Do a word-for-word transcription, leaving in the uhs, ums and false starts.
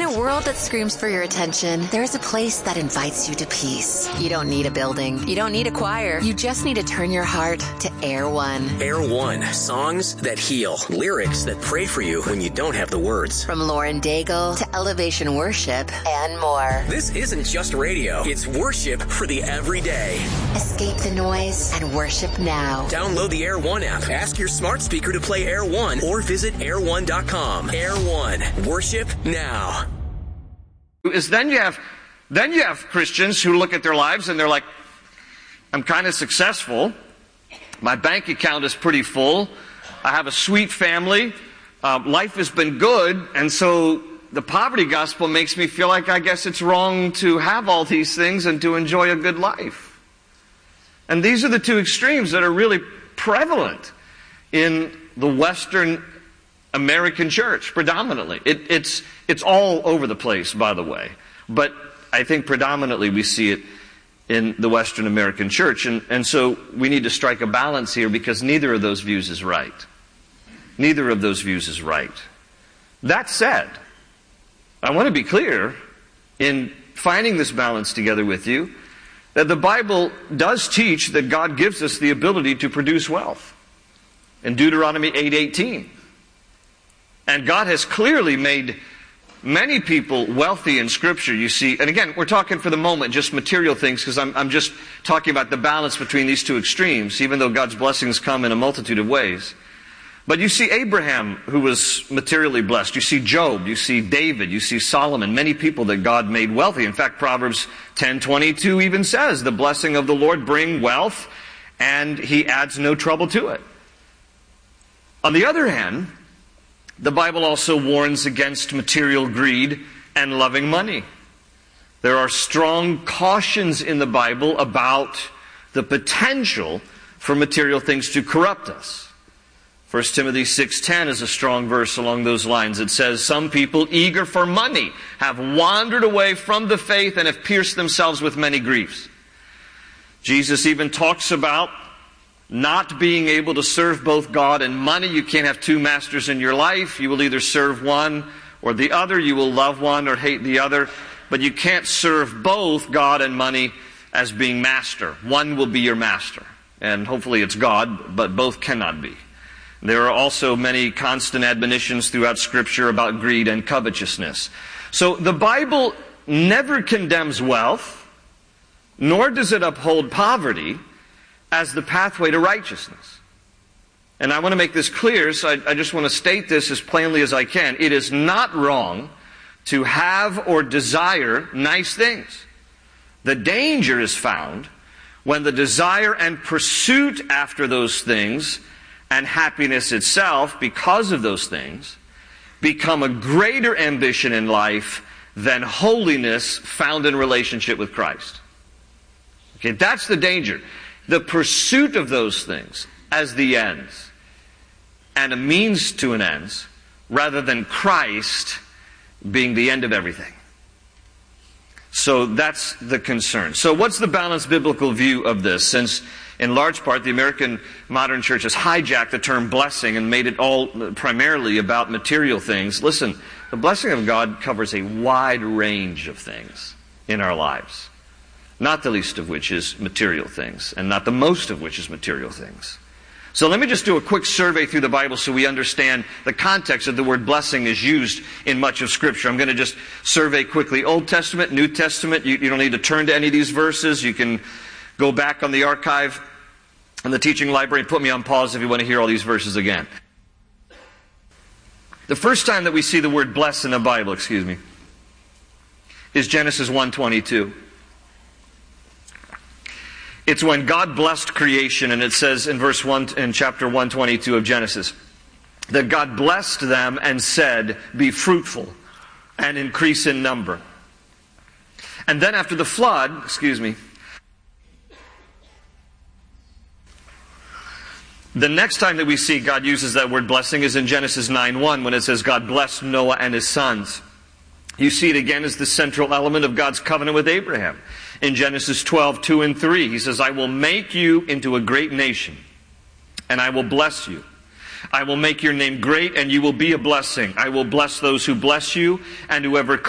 a world that screams for your attention, there is a place that invites you to peace. You don't need a building. You don't need a choir. You just need to turn your heart to Air One. Air One. Songs that heal. Lyrics that pray for you when you don't have the words. From Lauren Daigle to Elevation Worship and more. This isn't just radio. It's worship for the everyday. Escape the noise and worship now. Download the Air One app. Ask your smart speaker to play Air One or visit air one dot com. Air One. Worship now. Is then you have then you have Christians who look at their lives and they're like, I'm kind of successful. My bank account is pretty full. I have a sweet family. Uh, life has been good. And so the poverty gospel makes me feel like I guess it's wrong to have all these things and to enjoy a good life. And these are the two extremes that are really prevalent in the Western American church, predominantly. It, it's, it's all over the place, by the way. But I think predominantly we see it in the Western American church. And, and so we need to strike a balance here because neither of those views is right. Neither of those views is right. That said, I want to be clear in finding this balance together with you that the Bible does teach that God gives us the ability to produce wealth. In Deuteronomy eight eighteen. And God has clearly made many people wealthy in Scripture, you see. And again, we're talking for the moment just material things because I'm, I'm just talking about the balance between these two extremes, even though God's blessings come in a multitude of ways. But you see Abraham, who was materially blessed. You see Job. You see David. You see Solomon. Many people that God made wealthy. In fact, Proverbs ten twenty-two even says, the blessing of the Lord bring wealth, and He adds no trouble to it. On the other hand, the Bible also warns against material greed and loving money. There are strong cautions in the Bible about the potential for material things to corrupt us. First Timothy six ten is a strong verse along those lines. It says, some people eager for money have wandered away from the faith and have pierced themselves with many griefs. Jesus even talks about not being able to serve both God and money. You can't have two masters in your life. You will either serve one or the other. You will love one or hate the other. But you can't serve both God and money as being master. One will be your master. And hopefully it's God, but both cannot be. There are also many constant admonitions throughout Scripture about greed and covetousness. So the Bible never condemns wealth, nor does it uphold poverty as the pathway to righteousness. And I want to make this clear, so I, I just want to state this as plainly as I can. It is not wrong to have or desire nice things. The danger is found when the desire and pursuit after those things and happiness itself, because of those things, become a greater ambition in life than holiness found in relationship with Christ. Okay, that's the danger. The pursuit of those things as the ends and a means to an ends, rather than Christ being the end of everything. So that's the concern. So what's the balanced biblical view of this? Since in large part the American modern church has hijacked the term blessing and made it all primarily about material things. Listen, the blessing of God covers a wide range of things in our lives. Not the least of which is material things, and not the most of which is material things. So let me just do a quick survey through the Bible so we understand the context of the word blessing is used in much of Scripture. I'm going to just survey quickly Old Testament, New Testament. You, you don't need to turn to any of these verses. You can go back on the archive and the teaching library and put me on pause if you want to hear all these verses again. The first time that we see the word bless in the Bible, excuse me, is Genesis one twenty-two. It's when God blessed creation, and it says in verse one, in chapter one twenty-two of Genesis, that God blessed them and said, be fruitful and increase in number. And then after the flood, excuse me, the next time that we see God uses that word blessing is in Genesis nine one, when it says God blessed Noah and his sons. You see it again as the central element of God's covenant with Abraham. In Genesis twelve, two and three, He says, I will make you into a great nation, and I will bless you. I will make your name great, and you will be a blessing. I will bless those who bless you, and whoever